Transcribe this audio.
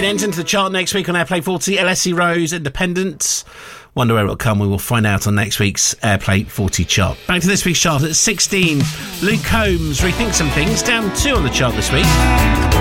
Ends into the chart next week on Airplay 40. LSE Rose, Independent. Wonder where it'll come. We will find out on next week's Airplay 40 chart. Back to this week's chart at 16. Luke Combs, Rethink Some Things, down 2 on the chart this week.